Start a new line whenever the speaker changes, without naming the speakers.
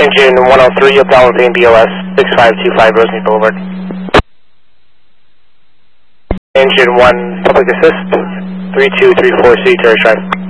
Engine 103, up down with BLS 6525 Rosemead Boulevard. Engine 1, public assist, 3234 C, Terrace Drive.